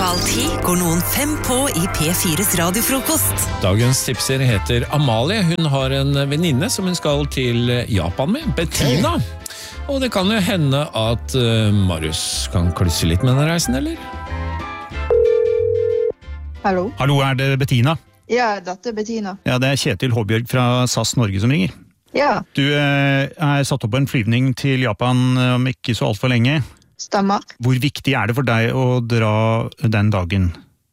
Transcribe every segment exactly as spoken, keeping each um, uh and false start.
halv ti går noen fem på i P fires radiofrokost. Dagens tipser heter Amalie. Hun har en venninne som hun skal til Japan med, Bettina. Og det kan jo hende at uh, Marius kan klusse litt med denne reisen, eller? Hallo? Hallo, er det Bettina? Ja, dette er Bettina. Ja, det er Kjetil Håbjørg fra S A S Norge som ringer. Ja. Du eh, er satt opp på en flyvning til Japan om ikke så alt for lenge. Stemmer. Hvor viktig er det for deg å dra den dagen?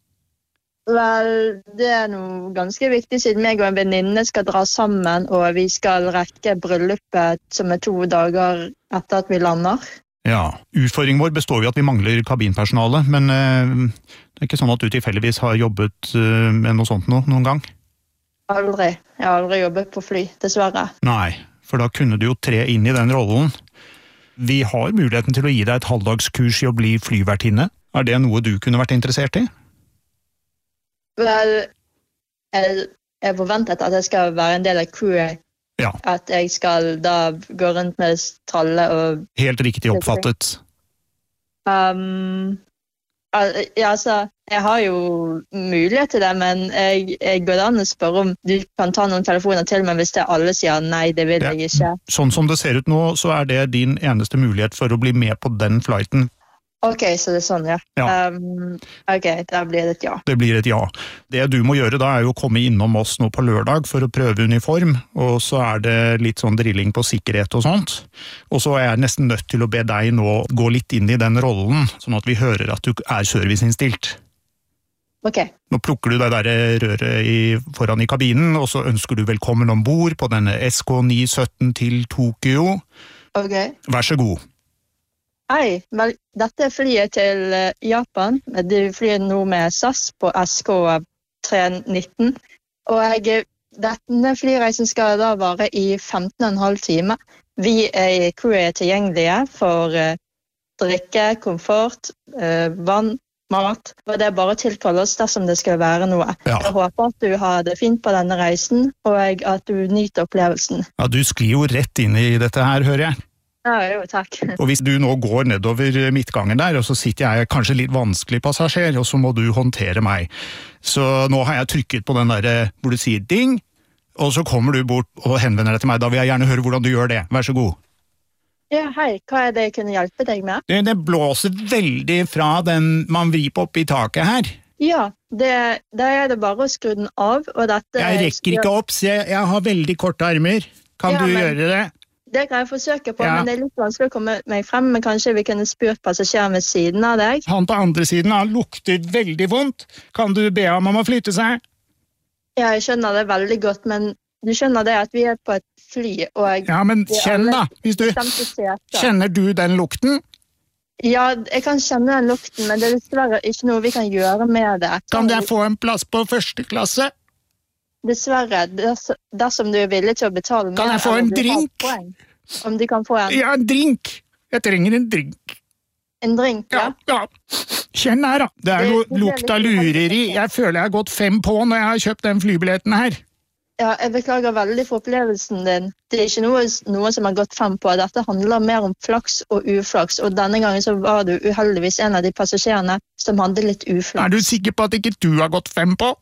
Vel, det er noe ganske viktig siden meg og en venninne skal dra sammen, og vi skal rekke bryllupet som er to dager etter at vi lander. Ja, utfordringen vår består jo at vi mangler kabinpersonale, men eh, det er ikke sånn at du tilfeldigvis har jobbet eh, med noe sånt nå, noen gang? Aldri. Jeg har aldri jobbet på fly, dessverre. Nei, for da kunne du jo tre inn i den rollen. Vi har muligheten til å gi deg et halvdagskurs i å bli flyvertinne. Er det noe du kunne vært interessert i? Vel, jeg, jeg forventet at jeg skal være en del av crewet. Ja. At jeg skal da gå rundt med tralle og... Helt riktig oppfattet. Um, ja, altså, jeg har jo mulighet til det, men jeg, jeg går an å spørre om du kan ta noen telefoner til meg hvis det alle sier nei, det vil jeg ikke. Sånn som det ser ut nå, så er det din eneste mulighet for å bli med på den flighten. Ok, så det er sånn, ja. Ja. Um, ok, da blir det et ja. Det blir et ja. Det du må gjøre da er jo å komme innom oss nå på lørdag for å prøve uniform, og så er det litt sånn drilling på sikkerhet og sånt. Og så er jeg nesten nødt til å be deg nå gå litt inn i den rollen, sånn at vi hører at du er serviceinnstilt. Ok. Nå plukker du deg der røret i, foran i kabinen, og så ønsker du velkommen ombord på denne S K ni sytten til Tokyo. Ok. Vær så god. Hei, vel, dette er flyet til uh, Japan. Du flyr nå med S A S på S K tre nitten. Og jeg, denne flyreisen skal da vare i femten og en halv time. Vi er i crewet tilgjengelige for uh, drikke, komfort, uh, vann, mat. Og det er bare å tilkalle oss dersom det skal være noe. Ja. Jeg håper at du har det fint på denne reisen, og at du nyter opplevelsen. Ja, du sklir jo rett inn i dette her, hører jeg. Ja, jo, takk. Og hvis du nå går nedover midtgangen der, og så sitter jeg kanskje litt vanskelig passasjer, og så må du håndtere meg. Så nå har jeg trykket på den der hvor du sier ding, og så kommer du bort og henvender deg til meg. Da vil jeg gjerne høre hvordan du gjør det. Vær så god. Ja, hei. Hva er det jeg kunne hjelpe deg med? Det, det blåser veldig fra den man vrir opp i taket her. Ja, det, da er det bare å skru den av, og dette... Jeg rekker ikke opp, se, jeg har veldig korte armer. Kan Ja, du men- gjøre det? Det kan jeg forsøke på, Ja. men det er litt vanskelig å komme meg frem, men kanskje vi kunne spurt passasjeren ved siden av deg? Han på andre siden, han lukter veldig vondt. Kan du be ham om å flytte seg? Ja, jeg skjønner det veldig godt, men du skjønner det at vi er på et fly, og... Ja, men vi er kjenn alle da, hvis du... bestemte seter. Kjenner du den lukten? Ja, jeg kan kjenne den lukten, men det er dessverre ikke noe vi kan gjøre med det. Kan jeg få en plass på første klasse? Dessverre, ders- dersom du er villig til å betale mer... Kan jeg få eller en du har drink? poeng. Om du kan få en, Ja, en drink. Jeg trenger en drink. en drink, ja? Ja, ja. Kjenn her da. Det er Det- noe det blir lukt av litt lureri. Jeg føler jeg har gått fem på når jeg har kjøpt den flybilletten her. Ja, jeg beklager veldig for opplevelsen din. Det er ikke noe, noe som har gått frem på. Dette handler mer om flaks og uflaks, og denne gangen så var du uheldigvis en av de passasjerene som hadde litt uflaks. Er du sikker på at ikke du har gått fem på?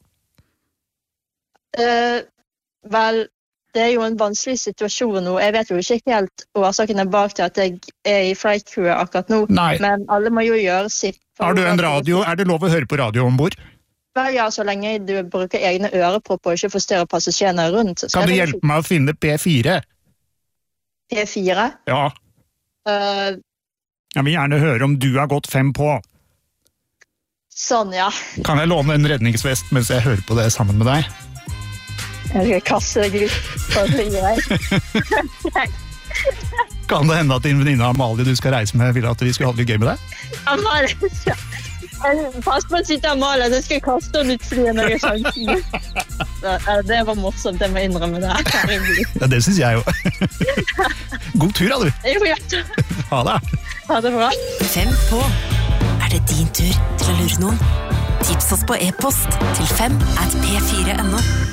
Eh, vel, det er jo en vanskelig situasjon nå. Jeg vet jo ikke helt årsakene bak til at jeg er i flight crew akkurat nå, Nei. men alle må jo gjøre sitt. Har du en radio? Er det lov å høre på radio ombord? Vel, ja, så lenge du bruker egne ørepropper og ikke forstyrrer passasjerene rundt. så Kan er du det hjelpe meg å finne P fire? P fire. Ja, Eh, jeg vil gjerne høre om du har gått fem på. sånn, ja. Kan jeg låne en redningsvest mens jeg hører på det sammen med deg? Jeg skal kaste deg ut på flyet. Kan det hende at din venninne Amalie du skal reise med vil at vi skulle ha det litt gøy med deg? Amalie, pass på å sitte Amalie, jeg skal kaste henne ut flyet når jeg har sjansen. Det- Det var morsomt, jeg må innrømme det. Herregud. Ja, det synes jeg jo. God tur da, du. Jeg får gjøre det. Ha det. Ha det bra. Fem på. Er det din tur til å lure noen? Tips oss på e-post til fem at p fire punktum no.